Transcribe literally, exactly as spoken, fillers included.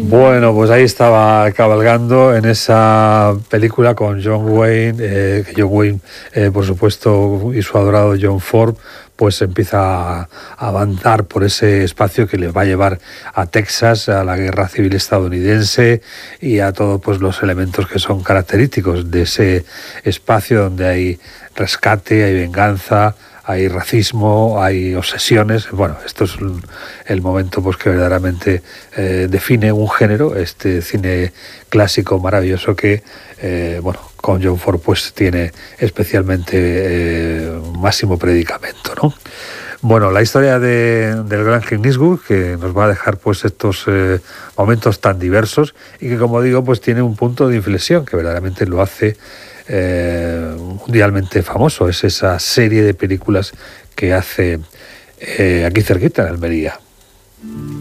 Bueno, pues ahí estaba cabalgando en esa película con John Wayne, eh, que John Wayne, eh, por supuesto, y su adorado John Ford, pues empieza a avanzar por ese espacio que les va a llevar a Texas, a la guerra civil estadounidense y a todos pues, los elementos que son característicos de ese espacio donde hay rescate, hay venganza, hay racismo, hay obsesiones. Bueno, esto es el momento pues que verdaderamente eh, define un género, este cine clásico maravilloso que, eh, bueno, con John Ford pues tiene especialmente eh, máximo predicamento, ¿no? Bueno, la historia de, del gran Clint Eastwood, que nos va a dejar pues estos eh, momentos tan diversos y que, como digo, pues tiene un punto de inflexión que verdaderamente lo hace eh, mundialmente famoso. Es esa serie de películas que hace eh, aquí cerquita en Almería.